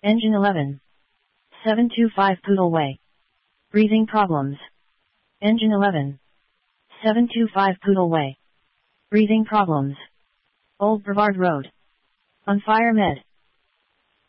Engine 11. 725 Poodle Way. Breathing problems. Engine 11. 725 Poodle Way. Breathing problems. Old Brevard Road. On Fire Med.